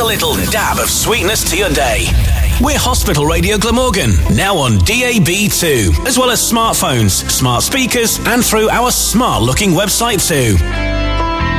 little dab of sweetness to your day. We're Hospital Radio Glamorgan, now on DAB2, as well as smartphones, smart speakers, and through our smart-looking website too.